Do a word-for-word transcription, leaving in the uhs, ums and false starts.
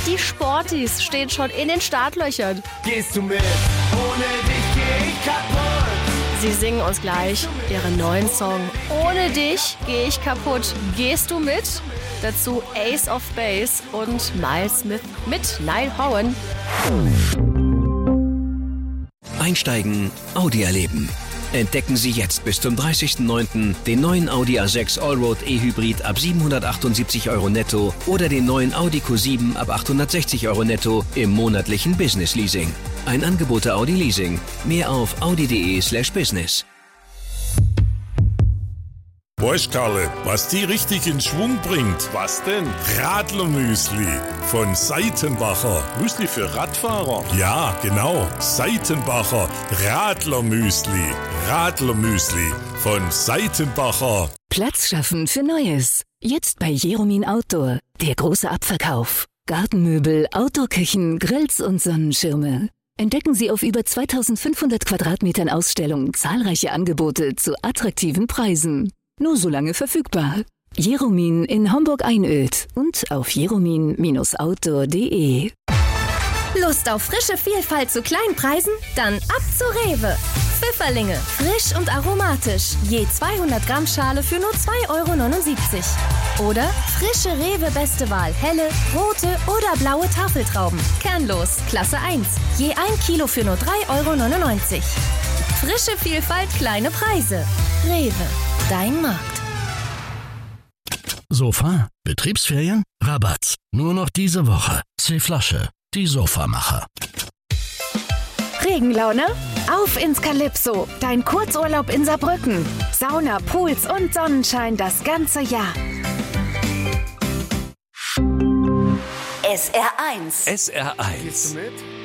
Die Sportis stehen schon in den Startlöchern. Gehst du mit? Ohne dich geh ich kaputt. Sie singen uns gleich ihren neuen Song Ohne dich geh ich kaputt. Gehst du mit? Dazu Ace of Base und Miles Smith mit Niall Horan. Einsteigen, Audi erleben. Entdecken Sie jetzt bis zum dreißigsten neunten den neuen Audi A sechs Allroad E-Hybrid ab siebenhundertachtundsiebzig Euro netto oder den neuen Audi Q sieben ab achthundertsechzig Euro netto im monatlichen Business Leasing. Ein Angebot der Audi Leasing. Mehr auf audi.de slash business. Weißt Karle, was die richtig in Schwung bringt? Was denn? Radlermüsli von Seitenbacher. Müsli für Radfahrer? Ja, genau. Seitenbacher Radlermüsli. Radlermüsli von Seitenbacher. Platz schaffen für Neues. Jetzt bei Jeromin Outdoor. Der große Abverkauf. Gartenmöbel, Outdoor-Küchen, Grills und Sonnenschirme. Entdecken Sie auf über zweitausendfünfhundert Quadratmetern Ausstellung zahlreiche Angebote zu attraktiven Preisen. Nur so lange verfügbar. Jeromin in Homburg-Einöd und auf jeromin Bindestrich outdoor punkt de. Lust auf frische Vielfalt zu kleinen Preisen? Dann ab zu Rewe. Pfifferlinge, frisch und aromatisch. Je zweihundert Gramm Schale für nur zwei Euro neunundsiebzig. Oder frische Rewe Beste Wahl, helle, rote oder blaue Tafeltrauben. Kernlos, Klasse eins. Je ein Kilo für nur drei Euro neunundneunzig. Frische Vielfalt, kleine Preise. Rewe, dein Markt. Sofa? Betriebsferien? Rabatt. Nur noch diese Woche. C-Flasche. Die Sofamacher. Regenlaune? Auf ins Calypso. Dein Kurzurlaub in Saarbrücken. Sauna, Pools und Sonnenschein das ganze Jahr. S R eins. S R eins. Gehst du mit?